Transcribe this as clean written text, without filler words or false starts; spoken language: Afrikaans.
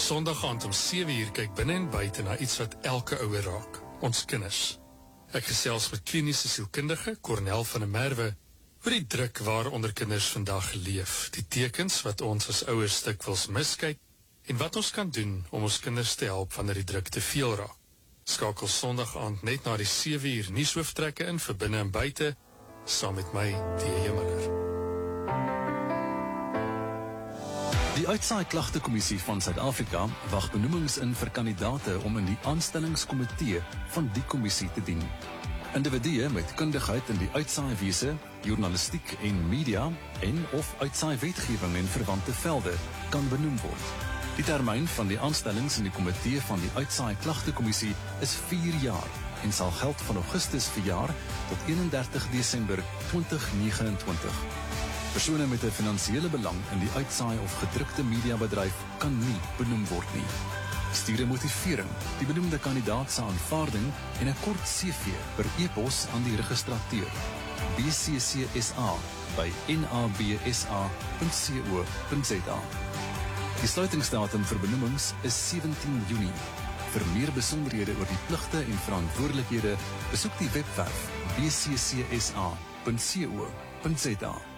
Sondag aand om 7:00 kyk binne en buite na iets wat elke ouer raak, ons kinders. Ek gesels met kliniese sielkundige Cornel van der Merwe oor die druk waaronder kinders vandag leef, die tekens wat ons as ouers dikwels miskyk en wat ons kan doen om ons kinders te help wanneer die druk te veel raak. Skakel Sondag aand net na die 7:00 nuushooftrekke in vir binne en buite, saam met my, T.J. Miller. Die Uitsaai Klagtekommissie van Suid-Afrika wag benoemings in vir kandidaate om in die aanstellingskomitee van die kommissie te dien. Individue met kundigheid in die uitsaaiwese, journalistiek en media en of uitsaai wetgewing en verwante velde kan benoem word. Die termyn van die aanstellings in die komitee van die Uitsaai Klagtekommissie is 4 jaar en sal geld van Augustus verjaar tot 31 Desember 2029. Persone met 'n finansiële belang in die uitsaai of gedrukte mediabedryf kan nie benoem word nie. Stuur 'n motivering, die benoemde kandidaat se aanvaarding en 'n kort CV per e-pos aan die registrateur bccsa@nabsa.co.za. Die sluitingsdatum vir benoemings is 17 Junie. Vir meer besonderhede oor die pligte en verantwoordelikhede, besoek die webwerf bccsa.co.za.